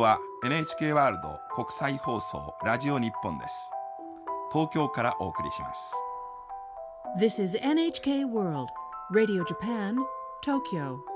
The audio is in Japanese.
送は NHK ワールド国際放送ラジオ日本です。東京からお送りします。 This is NHK World Radio Japan, Tokyo.